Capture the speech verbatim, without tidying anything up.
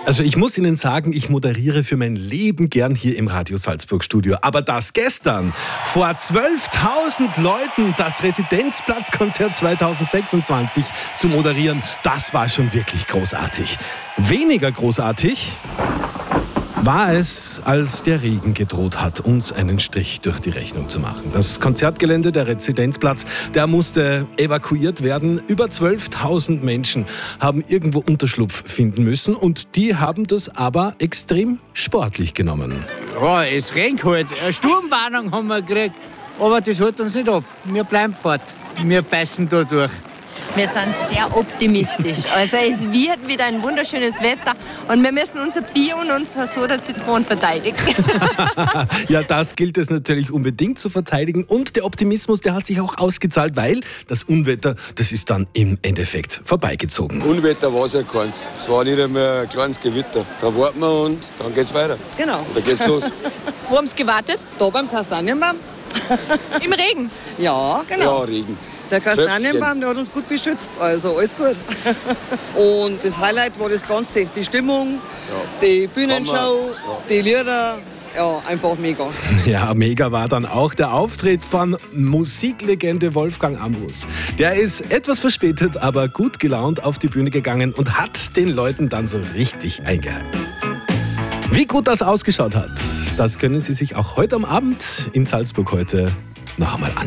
Also ich muss Ihnen sagen, ich moderiere für mein Leben gern hier im Radio Salzburg Studio. Aber das gestern vor zwölftausend Leuten das Residenzplatzkonzert zweitausendsechsundzwanzig zu moderieren, das war schon wirklich großartig. Weniger großartig war es, als der Regen gedroht hat, uns einen Strich durch die Rechnung zu machen. Das Konzertgelände, der Residenzplatz, der musste evakuiert werden. Über zwölftausend Menschen haben irgendwo Unterschlupf finden müssen und die haben das aber extrem sportlich genommen. Ja, es regnet halt. Eine Sturmwarnung haben wir gekriegt, aber das hält uns nicht ab. Wir bleiben fort. Wir beißen da durch. Wir sind sehr optimistisch. Also es wird wieder ein wunderschönes Wetter und wir müssen unser Bier und unser Soda Zitron verteidigen. Ja, das gilt es natürlich unbedingt zu verteidigen und der Optimismus, der hat sich auch ausgezahlt, weil das Unwetter, das ist dann im Endeffekt vorbeigezogen. Unwetter war es ja keins. Es war nicht einmal ein kleines Gewitter. Da warten wir und dann geht's weiter. Genau. Da geht's los. Wo haben Sie gewartet? Da beim Kastanienbaum. Im Regen? Ja, genau. Ja, Regen. Der Kastanienbaum, der hat uns gut beschützt, also alles gut. Und das Highlight war das Ganze, die Stimmung, Ja. die Bühnenshow, Ja. die Lieder, ja, einfach mega. Ja, mega war dann auch der Auftritt von Musiklegende Wolfgang Ambros. Der ist etwas verspätet, aber gut gelaunt auf die Bühne gegangen und hat den Leuten dann so richtig eingeheizt. Wie gut das ausgeschaut hat, das können Sie sich auch heute am Abend in Salzburg heute noch einmal anschauen.